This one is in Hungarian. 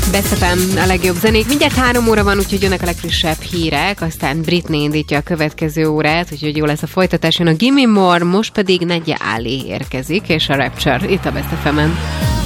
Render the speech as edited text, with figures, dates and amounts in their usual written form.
Best FM, a legjobb zenék. Mindjárt 3 óra van, úgyhogy jönnek a legfrissebb hírek, aztán Britney indítja a következő órát, úgyhogy jó lesz a folytatás. Jön a Gimme More, most pedig Nadia Ali érkezik, és a Rapture itt a Best FM-en.